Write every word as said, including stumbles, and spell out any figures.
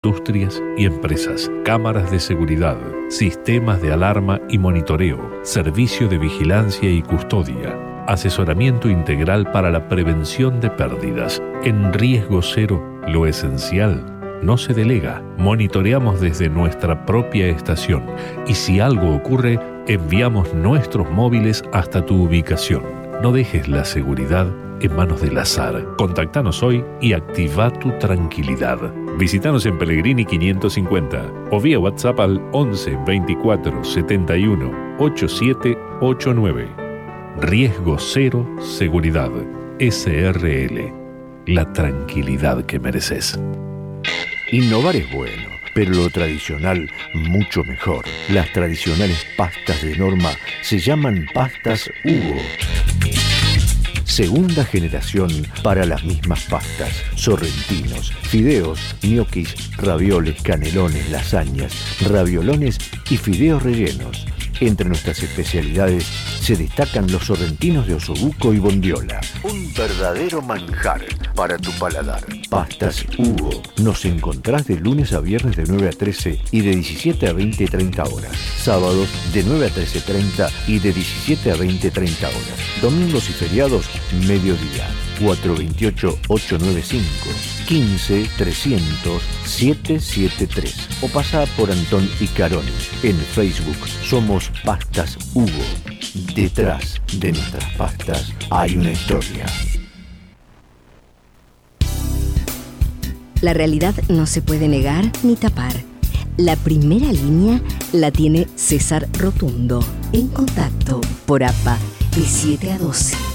industrias y empresas, cámaras de seguridad, sistemas de alarma y monitoreo, servicio de vigilancia y custodia, asesoramiento integral para la prevención de pérdidas. En Riesgo Cero, lo esencial no se delega. Monitoreamos desde nuestra propia estación y si algo ocurre, enviamos nuestros móviles hasta tu ubicación. No dejes la seguridad en manos del azar. Contactanos hoy y activa tu tranquilidad. Visítanos en Pellegrini quinientos cincuenta o vía WhatsApp al once veinticuatro setenta y uno ochenta y siete ochenta y nueve. Riesgo Cero Seguridad. S R L. La tranquilidad que mereces. Innovar es bueno, pero lo tradicional mucho mejor. Las tradicionales pastas de Norma se llaman pastas Hugo. Segunda generación para las mismas pastas. Sorrentinos, fideos, ñoquis, ravioles, canelones, lasañas, raviolones y fideos rellenos. Entre nuestras especialidades se destacan los sorrentinos de osobuco y bondiola. Un verdadero manjar para tu paladar. Pastas Hugo. Nos encontrás de lunes a viernes de nueve a trece y de diecisiete a veinte treinta horas. Sábados de nueve a trece treinta y de diecisiete a veinte treinta horas. Domingos y feriados, mediodía. cuatro dos ocho, ocho nueve cinco, quince trescientos, setecientos setenta y tres o pasá por Antón Icaroni. En Facebook somos Pastas Hugo. Detrás de nuestras pastas hay una historia. La realidad no se puede negar ni tapar. La primera línea la tiene César Rotundo. En Contacto por A P A de siete a doce.